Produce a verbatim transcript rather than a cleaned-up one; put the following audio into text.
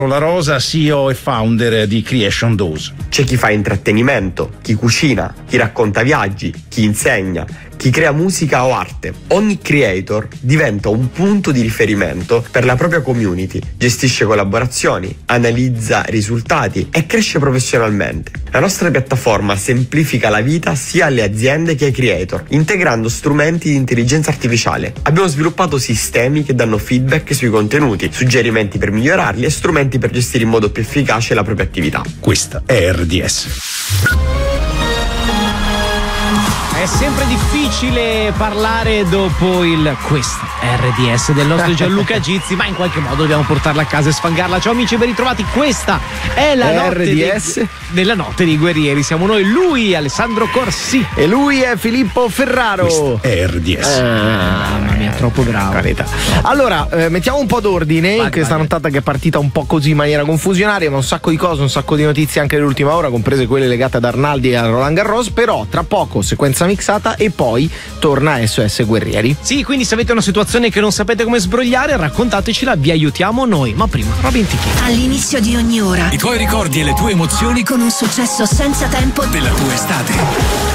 La Rosa, C E O e founder di Creation Dose. C'è chi fa intrattenimento, chi cucina, chi racconta viaggi, chi insegna, chi crea musica o arte. Ogni creator diventa un punto di riferimento per la propria community, gestisce collaborazioni, analizza risultati e cresce professionalmente. La nostra piattaforma semplifica la vita sia alle aziende che ai creator, integrando strumenti di intelligenza artificiale. Abbiamo sviluppato sistemi che danno feedback sui contenuti, suggerimenti per migliorarli e strumenti per gestire in modo più efficace la propria attività. Questa è R D S. È sempre difficile parlare dopo il questa R D S del nostro Gianluca Gizzi, ma in qualche modo dobbiamo portarla a casa e sfangarla. Ciao amici, ben ritrovati. Questa è la notte R D S dei, della notte dei guerrieri. Siamo noi, lui Alessandro Corsi e lui è Filippo Ferraro. Questa è R D S. Eh, mamma mia, troppo bravo. Carità. Allora, eh, mettiamo un po' d'ordine in questa nottata che è partita un po' così in maniera confusionaria, ma un sacco di cose, un sacco di notizie anche nell'ultima ora, comprese quelle legate ad Arnaldi e a Roland Garros. Però tra poco sequenza mixata e poi torna S O S Guerrieri. Sì, quindi se avete una situazione che non sapete come sbrogliare, raccontatecela, vi aiutiamo noi. Ma prima, Robin Ticchi. All'inizio di ogni ora, i tuoi ricordi e le tue emozioni con un successo senza tempo della tua estate.